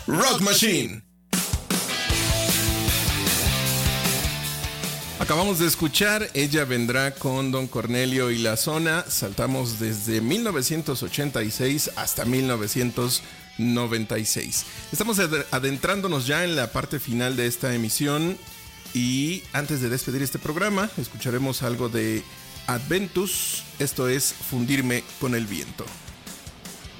Rock Machine. Acabamos de escuchar Ella Vendrá con Don Cornelio y La Zona. Saltamos desde 1986 hasta 1996. Estamos adentrándonos ya en la parte final de esta emisión. Y antes de despedir este programa, escucharemos algo de Adventus. Esto es Fundirme con el Viento.